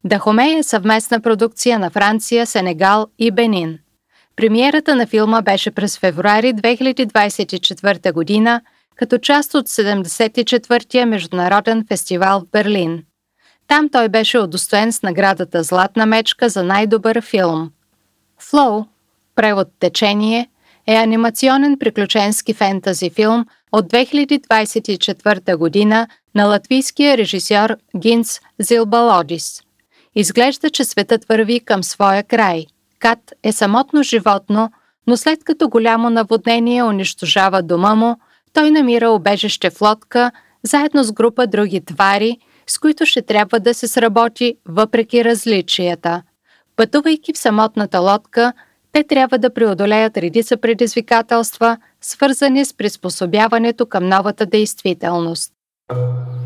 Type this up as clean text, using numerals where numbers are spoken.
Дахомей е съвместна продукция на Франция, Сенегал и Бенин. Премиерата на филма беше през февруари 2024 година като част от 74-я международен фестивал в Берлин. Там той беше удостоен с наградата Златна мечка за най-добър филм. Flow, превод Течение, е анимационен приключенски фентази филм от 2024 година на латвийския режисьор Гинц Зилбалодис. Изглежда, че светът върви към своя край. Кат е самотно животно, но след като голямо наводнение унищожава дома му, той намира убежище в лодка, заедно с група други твари, с които ще трябва да се сработи въпреки различията. Пътувайки в самотната лодка, те трябва да преодолеят редица предизвикателства, свързани с приспособяването към новата действителност.